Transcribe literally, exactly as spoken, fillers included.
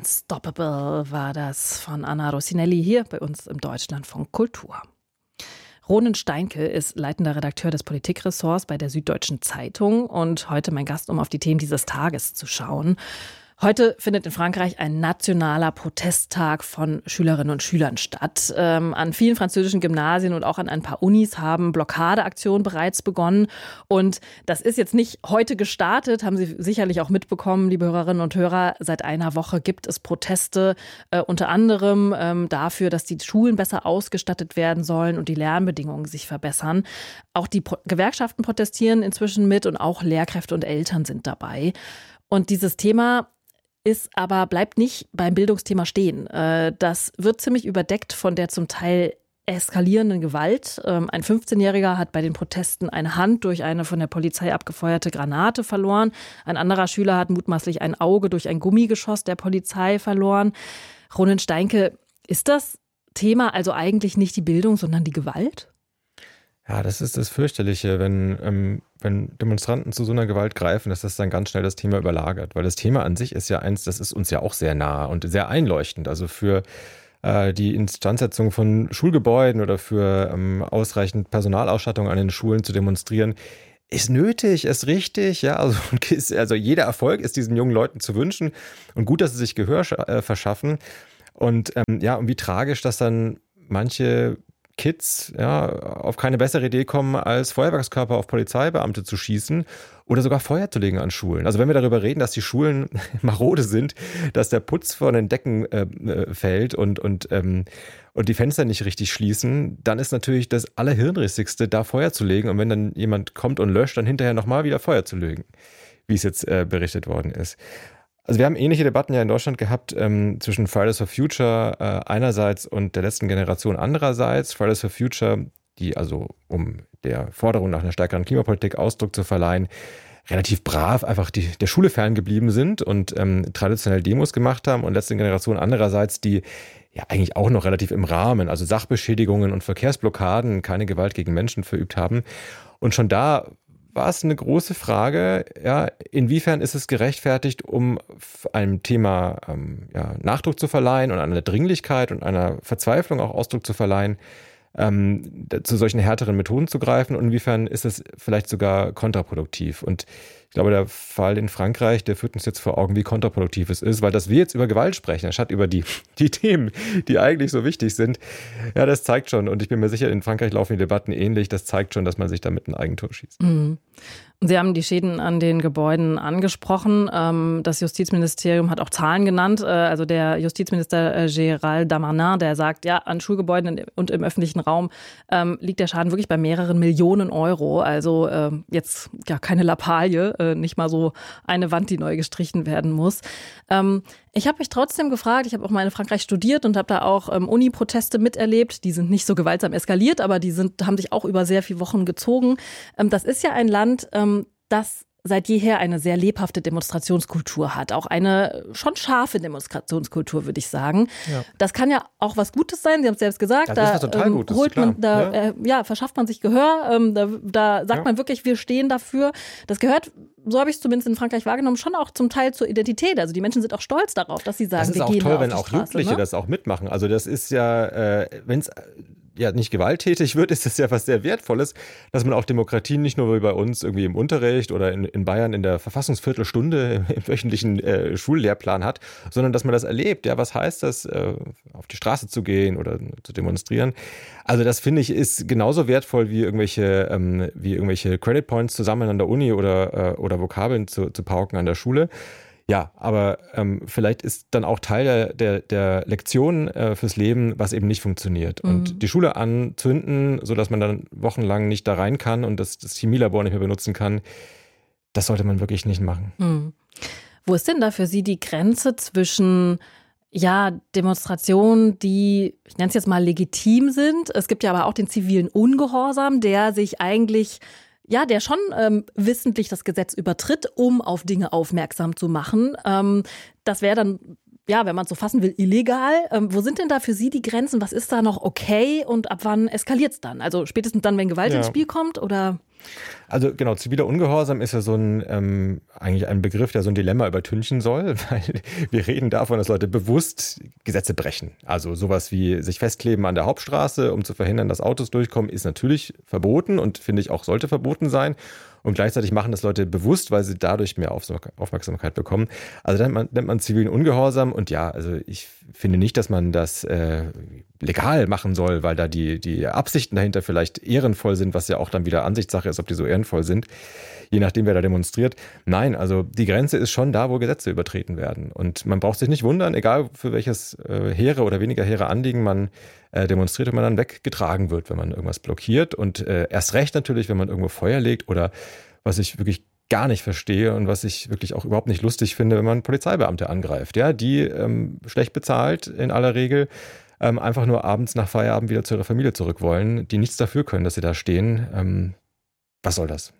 Unstoppable war das von Anna Rossinelli hier bei uns im Deutschlandfunk Kultur. Ronen Steinke ist leitender Redakteur des Politikressorts bei der Süddeutschen Zeitung und heute mein Gast, um auf die Themen dieses Tages zu schauen. Heute findet in Frankreich ein nationaler Protesttag von Schülerinnen und Schülern statt. Ähm, an vielen französischen Gymnasien und auch an ein paar Unis haben Blockadeaktionen bereits begonnen. Und das ist jetzt nicht heute gestartet, haben Sie sicherlich auch mitbekommen, liebe Hörerinnen und Hörer. Seit einer Woche gibt es Proteste, äh, unter anderem ähm, dafür, dass die Schulen besser ausgestattet werden sollen und die Lernbedingungen sich verbessern. Auch die Pro- Gewerkschaften protestieren inzwischen mit und auch Lehrkräfte und Eltern sind dabei. Und dieses Thema ist aber, bleibt nicht beim Bildungsthema stehen. Das wird ziemlich überdeckt von der zum Teil eskalierenden Gewalt. Ein fünfzehnjähriger hat bei den Protesten eine Hand durch eine von der Polizei abgefeuerte Granate verloren. Ein anderer Schüler hat mutmaßlich ein Auge durch ein Gummigeschoss der Polizei verloren. Ronen Steinke, ist das Thema also eigentlich nicht die Bildung, sondern die Gewalt? Ja, das ist das Fürchterliche, wenn, ähm, wenn Demonstranten zu so einer Gewalt greifen, dass das dann ganz schnell das Thema überlagert. Weil das Thema an sich ist ja eins, das ist uns ja auch sehr nah und sehr einleuchtend. Also für äh, die Instandsetzung von Schulgebäuden oder für ähm, ausreichend Personalausstattung an den Schulen zu demonstrieren, ist nötig, ist richtig. Ja, also, also jeder Erfolg ist diesen jungen Leuten zu wünschen. Und gut, dass sie sich Gehör äh, verschaffen. Und ähm, ja, und wie tragisch, dass dann manche Kids ja, auf keine bessere Idee kommen, als Feuerwerkskörper auf Polizeibeamte zu schießen oder sogar Feuer zu legen an Schulen. Also wenn wir darüber reden, dass die Schulen marode sind, dass der Putz von den Decken äh, fällt und, und, ähm, und die Fenster nicht richtig schließen, dann ist natürlich das Allerhirnrissigste, da Feuer zu legen und wenn dann jemand kommt und löscht, dann hinterher nochmal wieder Feuer zu legen, wie es jetzt äh, berichtet worden ist. Also wir haben ähnliche Debatten ja in Deutschland gehabt ähm, zwischen Fridays for Future äh, einerseits und der letzten Generation andererseits. Fridays for Future, die also um der Forderung nach einer stärkeren Klimapolitik Ausdruck zu verleihen, relativ brav einfach die, der Schule ferngeblieben sind und ähm, traditionell Demos gemacht haben und letzte Generation andererseits, die ja eigentlich auch noch relativ im Rahmen, also Sachbeschädigungen und Verkehrsblockaden, keine Gewalt gegen Menschen verübt haben. Und schon da war es eine große Frage, ja, inwiefern ist es gerechtfertigt, um einem Thema ähm, ja, Nachdruck zu verleihen und einer Dringlichkeit und einer Verzweiflung auch Ausdruck zu verleihen, ähm, zu solchen härteren Methoden zu greifen und inwiefern ist es vielleicht sogar kontraproduktiv. Und ich glaube, der Fall in Frankreich, der führt uns jetzt vor Augen, wie kontraproduktiv es ist, weil dass wir jetzt über Gewalt sprechen, anstatt über die, die Themen, die eigentlich so wichtig sind, ja, das zeigt schon, und ich bin mir sicher, in Frankreich laufen die Debatten ähnlich, das zeigt schon, dass man sich damit ein Eigentor schießt. Mhm. Sie haben die Schäden an den Gebäuden angesprochen. Das Justizministerium hat auch Zahlen genannt. Also der Justizminister Gérald Darmanin, der sagt, ja, an Schulgebäuden und im öffentlichen Raum liegt der Schaden wirklich bei mehreren Millionen Euro. Also jetzt ja keine Lappalie, nicht mal so eine Wand, die neu gestrichen werden muss. Ich habe mich trotzdem gefragt, ich habe auch mal in Frankreich studiert und habe da auch ähm, Uni-Proteste miterlebt. Die sind nicht so gewaltsam eskaliert, aber die sind, haben sich auch über sehr viele Wochen gezogen. Ähm, das ist ja ein Land, ähm, das seit jeher eine sehr lebhafte Demonstrationskultur hat. Auch eine schon scharfe Demonstrationskultur, würde ich sagen. Ja. Das kann ja auch was Gutes sein. Sie haben es selbst gesagt. Das da ist total ähm, gut, holt man, da ja. Äh, ja, verschafft man sich Gehör. Ähm, da, da sagt ja. man wirklich, wir stehen dafür. Das gehört, so habe ich es zumindest in Frankreich wahrgenommen, schon auch zum Teil zur Identität. Also die Menschen sind auch stolz darauf, dass sie sagen, wir gehen toll, auf wenn die auch Straße, Jugendliche ne? das auch mitmachen. Also das ist ja, äh, wenn es ja nicht gewalttätig wird, ist das ja was sehr Wertvolles, dass man auch Demokratien nicht nur wie bei uns irgendwie im Unterricht oder in, in Bayern in der Verfassungsviertelstunde im wöchentlichen äh, Schullehrplan hat, sondern dass man das erlebt. Ja, was heißt das, äh, auf die Straße zu gehen oder zu demonstrieren? Also das finde ich ist genauso wertvoll wie irgendwelche ähm, wie irgendwelche Credit Points zusammen an der Uni oder äh, oder Vokabeln zu, zu pauken an der Schule. Ja, aber ähm, vielleicht ist dann auch Teil der, der, der Lektion äh, fürs Leben, was eben nicht funktioniert. Mhm. Und die Schule anzünden, sodass man dann wochenlang nicht da rein kann und das, das Chemielabor nicht mehr benutzen kann, das sollte man wirklich nicht machen. Mhm. Wo ist denn da für Sie die Grenze zwischen ja, Demonstrationen, die, ich nenne es jetzt mal, legitim sind? Es gibt ja aber auch den zivilen Ungehorsam, der sich eigentlich Ja, der schon ähm, wissentlich das Gesetz übertritt, um auf Dinge aufmerksam zu machen. Ähm, das wäre dann, ja, wenn man es so fassen will, illegal. Ähm, wo sind denn da für Sie die Grenzen? Was ist da noch okay und ab wann eskaliert es dann? Also spätestens dann, wenn Gewalt ja. ins Spiel kommt, oder? Also genau, ziviler Ungehorsam ist ja so ein ähm, eigentlich ein Begriff, der so ein Dilemma übertünchen soll, weil wir reden davon, dass Leute bewusst Gesetze brechen. Also sowas wie sich festkleben an der Hauptstraße, um zu verhindern, dass Autos durchkommen, ist natürlich verboten und finde ich auch sollte verboten sein. Und gleichzeitig machen das Leute bewusst, weil sie dadurch mehr Aufmerksamkeit bekommen. Also dann nennt man, nennt man zivilen Ungehorsam. Und ja, also ich finde nicht, dass man das äh, legal machen soll, weil da die, die Absichten dahinter vielleicht ehrenvoll sind, was ja auch dann wieder Ansichtssache ist, ob die so ehrenvoll sind, je nachdem, wer da demonstriert. Nein, also die Grenze ist schon da, wo Gesetze übertreten werden. Und man braucht sich nicht wundern, egal für welches äh, hehre oder weniger hehre Anliegen man äh, demonstriert, wenn man dann weggetragen wird, wenn man irgendwas blockiert. Und äh, erst recht natürlich, wenn man irgendwo Feuer legt oder was ich wirklich gar nicht verstehe und was ich wirklich auch überhaupt nicht lustig finde, wenn man Polizeibeamte angreift, ja, die ähm, schlecht bezahlt in aller Regel ähm, einfach nur abends nach Feierabend wieder zu ihrer Familie zurück wollen, die nichts dafür können, dass sie da stehen. Ähm, was soll das?